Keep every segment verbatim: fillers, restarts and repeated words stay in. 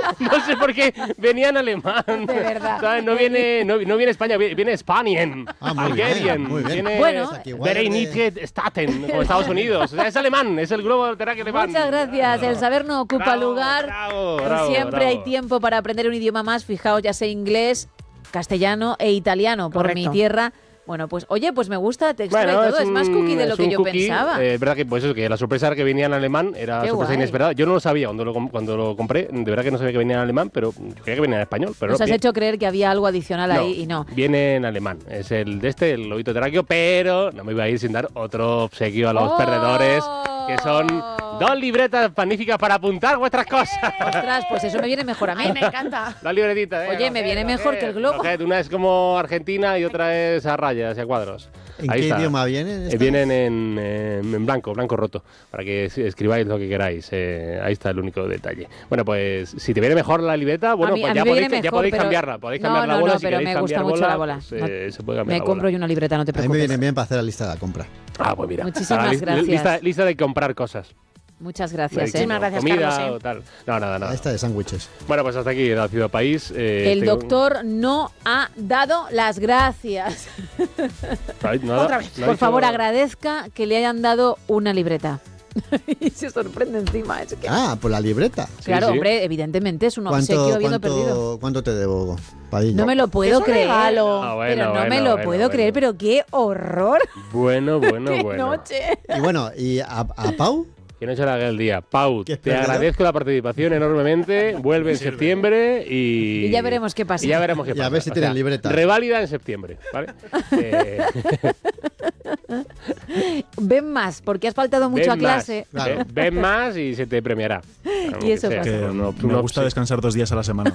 No sé por qué venía en alemán. De verdad. ¿Sabes? No viene, no, no viene España, viene Spanien. Ah, muy Algerien. bien, muy bien. Viene Bueno. Vereinigte Staaten, como Estados Unidos. O sea, es alemán, es el globo terráqueo alemán. Muchas gracias. El saber no ocupa Bravo, lugar. bravo, Y bravo, siempre bravo. hay tiempo para aprender un idioma más. Fijaos, ya sé inglés, castellano e italiano por Correcto. mi tierra. Bueno, pues oye, pues me gusta textura Bueno, y todo. Es, un- más cookie de lo es que un yo cookie, pensaba. eh, Es verdad que, pues eso, que la sorpresa era que venía en alemán, era Qué sorpresa guay. inesperada. Yo no lo sabía cuando lo, com- cuando lo compré, de verdad que no sabía que venía en alemán, pero yo creía que venía en español. Pero Nos no, has vi- hecho creer que había algo adicional no, ahí y no. Viene en alemán, es el de este, el lobito terráqueo, pero no me iba a ir sin dar otro obsequio a los ¡Oh! perdedores, que son dos libretas magníficas para apuntar vuestras cosas. Ostras, pues eso me viene mejor a mí. Ay, me encanta. La libretita, ¿eh? Oye, me Roget, viene mejor Roget, que el globo. Roget. Una es como Argentina y otra es a rayas y a cuadros. ¿En Ahí qué está. idioma vienen? Eh, estas? vienen en, eh, en blanco, blanco roto, para que es- escribáis lo que queráis. Eh, ahí está el único detalle. Bueno, pues si te viene mejor la libreta, bueno, mí- pues a ya mí me podéis, viene ya mejor, podéis pero- cambiarla. Podéis No, cambiar la no, bola no, si pero queréis me gusta cambiar mucho la bola, bola. pues, eh, se puede cambiar Me la compro bola. yo una libreta, no te A mí me preocupes. viene bien para hacer la lista de la compra. Ah, pues mira. Muchísimas Ahora, li- gracias. Lista, lista de comprar cosas. Muchas gracias. ¿eh? Muchísimas gracias, Comida Carlos, ¿eh? o tal. No, nada, nada. Esta de sándwiches. Bueno, pues hasta aquí la Ciudad País. Eh, El tengo- doctor no ha dado las gracias. Ay, nada, Otra vez. no ha Por dicho- favor, agradezca que le hayan dado una libreta. Y se sorprende encima. Es que... Ah, por la libreta. Sí, claro, sí. hombre, evidentemente es un obsequio ¿Cuánto, habiendo perdido. cuánto, ¿Cuánto te debo, Padilla? No me lo puedo Es un creer. regalo. Ah, bueno, pero no me bueno, lo bueno, puedo bueno. creer, pero qué horror. Bueno, bueno, qué bueno. noche. Y bueno, ¿y a, a Pau? Que no se le haga el día. Pau, ¿Qué es te perdedor? agradezco la participación enormemente. Vuelve en septiembre y... Y ya veremos qué pasa. Y ya veremos qué Y pasa. a ver si tienen libreta. Reválida en septiembre, ¿vale? Eh, Ven más, porque has faltado mucho ven a clase. Más, Claro. ven, ven más y se te premiará. Y eso pasa. Que No, me no, gusta sí. descansar dos días a la semana.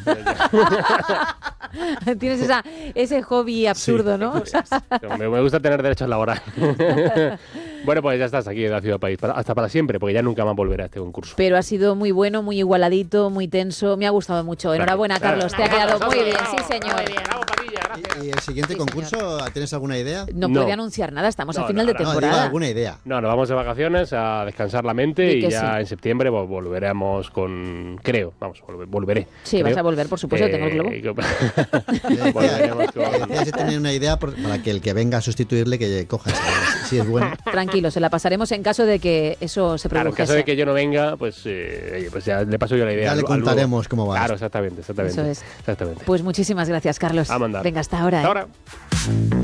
Tienes esa, ese hobby absurdo, ¿no? Me, me gusta tener derechos laborales. Bueno, pues ya estás aquí en la Ciudad País. Para- hasta para siempre, porque ya nunca más volverá a este concurso. Pero ha sido muy bueno, muy igualadito, muy tenso. Me ha gustado mucho. Enhorabuena, Claro. Carlos. Te ha Bravo, quedado bravo, muy bien. bravo, Sí, señor. Muy bien. Bravo, Padilla, gracias. ¿Y, y el siguiente Sí, concurso, tienes alguna idea? No, No. puede anunciar nada. Estamos No, a final no, de no, No, digo temporada. alguna idea. No, nos vamos de vacaciones a descansar la mente Di y que ya sí. en septiembre vol- volveremos con... Creo, vamos, volve- volveré. Sí, creo. vas a volver, por supuesto, tengo el globo. globo. Le decía, Volveremos con... le decía si tenía una idea por- para que el que venga a sustituirle que coja esa, si es bueno. Tranquilo, se la pasaremos en caso de que eso se Claro, en produjese. caso de que yo no venga, pues, eh, oye, pues ya le paso yo la idea. Ya al- le al contaremos Lugo. cómo va Claro, esto. exactamente, exactamente. Eso es. Exactamente. Pues muchísimas gracias, Carlos. A mandar. Venga, hasta ahora. ¿eh? Hasta ahora.